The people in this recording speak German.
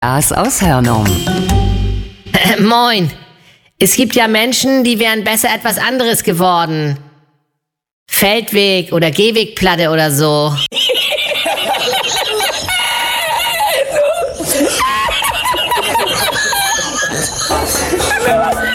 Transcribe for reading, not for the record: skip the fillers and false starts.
Lars aus Hörnum. Moin. Es gibt ja Menschen, die wären besser etwas anderes geworden. Feldweg oder Gehwegplatte oder so.